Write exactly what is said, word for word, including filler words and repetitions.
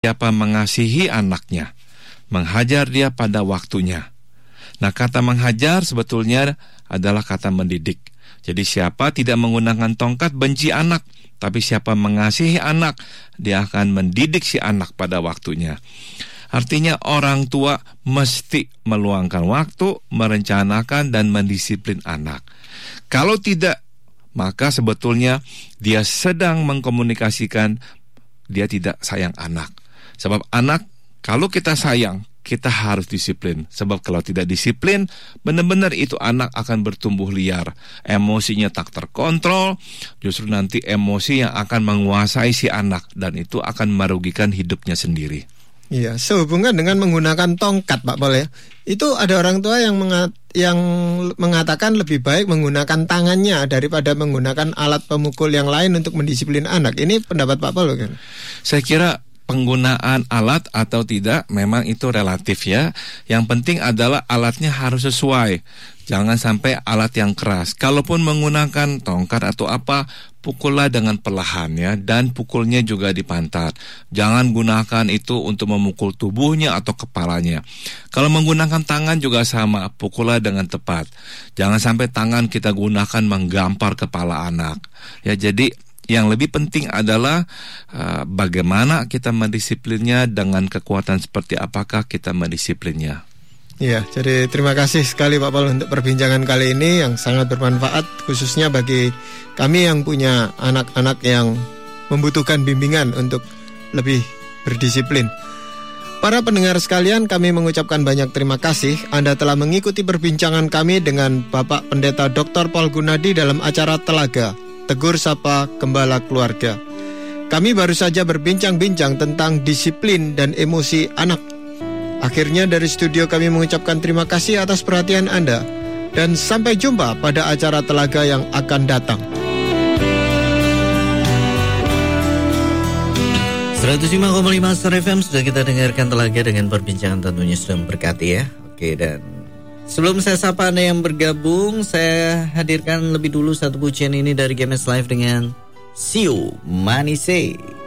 siapa mengasihi anaknya, menghajar dia pada waktunya. Nah, kata menghajar sebetulnya adalah kata mendidik. Jadi siapa tidak menggunakan tongkat benci anak, tapi siapa mengasihi anak, dia akan mendidik si anak pada waktunya. Artinya orang tua mesti meluangkan waktu, merencanakan dan mendisiplin anak. Kalau tidak, maka sebetulnya dia sedang mengkomunikasikan dia tidak sayang anak. Sebab anak, kalau kita sayang, kita harus disiplin. Sebab kalau tidak disiplin, benar-benar itu anak akan bertumbuh liar. Emosinya tak terkontrol, justru nanti emosi yang akan menguasai si anak, dan itu akan merugikan hidupnya sendiri. Iya, sehubungan dengan menggunakan tongkat, Pak Pol ya. Itu ada orang tua yang mengat, yang mengatakan lebih baik menggunakan tangannya daripada menggunakan alat pemukul yang lain untuk mendisiplin anak. Ini pendapat Pak Pol kan? Saya kira penggunaan alat atau tidak memang itu relatif ya. Yang penting adalah alatnya harus sesuai. Jangan sampai alat yang keras. Kalaupun menggunakan tongkat atau apa, pukullah dengan perlahan ya, dan pukulnya juga di pantat. Jangan gunakan itu untuk memukul tubuhnya atau kepalanya. Kalau menggunakan tangan juga sama, pukullah dengan tepat. Jangan sampai tangan kita gunakan menggampar kepala anak. Ya, jadi yang lebih penting adalah uh, bagaimana kita mendisiplinnya, dengan kekuatan seperti apakah kita mendisiplinnya. Iya, jadi terima kasih sekali Pak Pol untuk perbincangan kali ini yang sangat bermanfaat, khususnya bagi kami yang punya anak-anak yang membutuhkan bimbingan untuk lebih berdisiplin. Para pendengar sekalian, kami mengucapkan banyak terima kasih Anda telah mengikuti perbincangan kami dengan Bapak Pendeta Doktor Paul Gunadi dalam acara Telaga Tegur Sapa Gembala Keluarga. Kami baru saja berbincang-bincang tentang disiplin dan emosi anak. Akhirnya dari studio kami mengucapkan terima kasih atas perhatian Anda, dan sampai jumpa pada acara Telaga yang akan datang. seratus lima koma lima Star F M sudah kita dengarkan Telaga dengan perbincangan tentunya sudah memberkati ya. Oke, dan sebelum saya sapa Anda yang bergabung, saya hadirkan lebih dulu satu pujian ini dari G M S Live dengan Siu Manise.